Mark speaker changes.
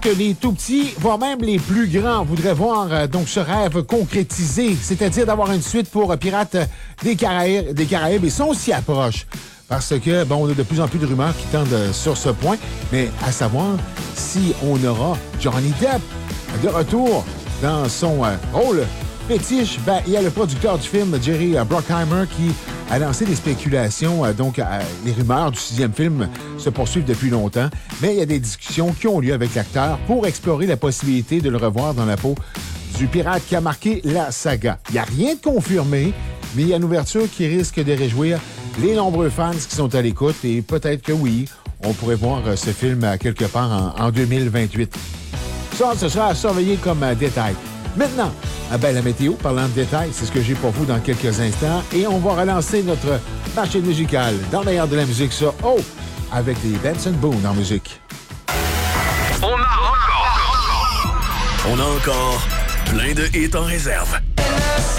Speaker 1: Que les tout-petits, voire même les plus grands, voudraient voir donc ce rêve concrétisé, c'est-à-dire d'avoir une suite pour Pirates des Caraïbes, et ça, on s'y approche. Parce que, bon, on a de plus en plus de rumeurs qui tendent sur ce point, mais à savoir si on aura Johnny Depp de retour dans son rôle fétiche. Ben, il y a le producteur du film, Jerry Bruckheimer, qui a lancé des spéculations. Les rumeurs du 6e film se poursuivent depuis longtemps, mais il y a des discussions qui ont lieu avec l'acteur pour explorer la possibilité de le revoir dans la peau du pirate qui a marqué la saga. Il n'y a rien de confirmé, mais il y a une ouverture qui risque de réjouir les nombreux fans qui sont à l'écoute, et peut-être que oui, on pourrait voir ce film quelque part en 2028. Ça, ce sera à surveiller comme détail. Maintenant, la météo, parlant de détails, c'est ce que j'ai pour vous dans quelques instants. Et on va relancer notre machine musicale dans l'air de la musique sur avec des Benson Boone en musique.
Speaker 2: On a encore plein de hits en réserve.